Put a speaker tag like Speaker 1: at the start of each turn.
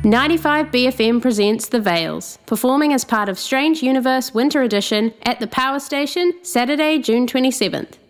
Speaker 1: 95BFM presents The Veils, performing as part of Strange Universe Winter Edition at the Power Station, Saturday, June 27th.